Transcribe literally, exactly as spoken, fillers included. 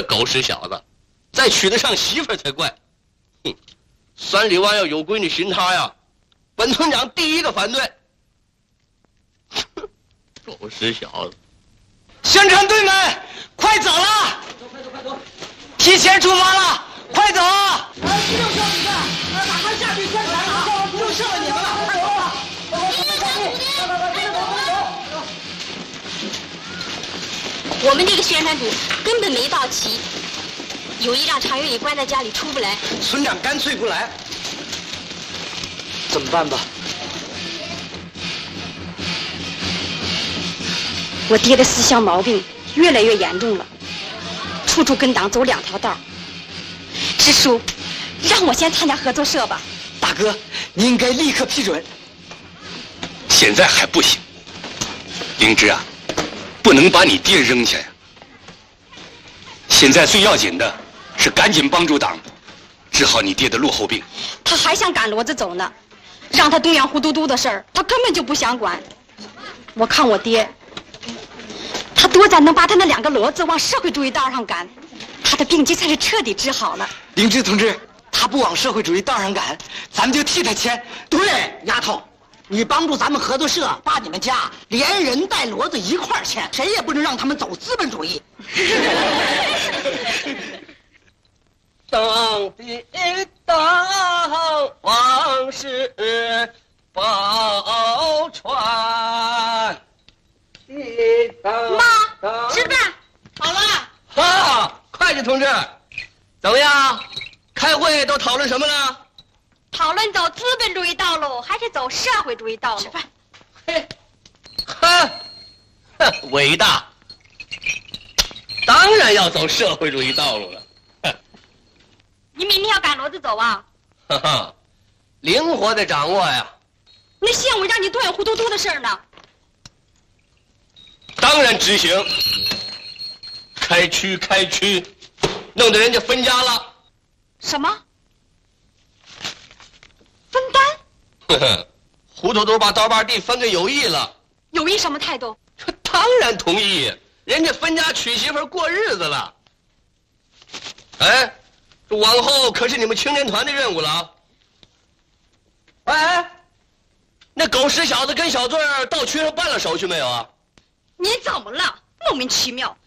狗屎小子，再娶得上媳妇儿才怪！哼，三里湾要有闺女寻他呀，本村长第一个反对。狗屎小子！ 宣传队们，快走了！快走快走！提前出发了，快走！啊，急救小子们，啊，马上下去宣传了，就剩了你们了，快走！ 我们这个宣传组根本没到齐，有意让常月乙关在家里出不来。 村长干脆不来，怎么办吧？ 我爹的思想毛病越来越严重了，处处跟党走两条道。支书，让我先参加合作社吧。 大哥，你应该立刻批准。 现在还不行，灵芝啊，不能把你爹扔下呀。现在最要紧的是赶紧帮助党治好你爹的落后病。 他还想赶骡子走呢，让他东洋糊涂嘟的事儿，他根本就不想管。我看我爹，他多咱能把他那两个骡子往社会主义道上赶，他的病这才是彻底治好了。 灵芝同志，他不往社会主义道上赶，咱们就替他牵。 对，丫头。你帮助咱们合作社把你们家连人带骡子一块儿牵，谁也不能让他们走资本主义。 当地当往事报传。 妈，吃饭好了。 好，会计同志，怎么样？开会都讨论什么了？ 讨论走资本主义道路还是走社会主义道路？吃饭。 嘿，哼，哼，伟大！当然要走社会主义道路了。 你明天要赶骡子走啊？ 哈哈，灵活的掌握呀。 那县委让你多有糊涂嘟的事儿呢？ 当然执行。开区开区，弄得人家分家了。 什么？分担？ 呵呵，胡头头把刀把地分给有意了。 有意什么态度？ 当然同意，人家分家娶媳妇过日子了。哎，这往后可是你们青年团的任务了啊！哎，那狗屎小子跟小醉儿到区上办了手续没有啊？ 你怎么了？莫名其妙，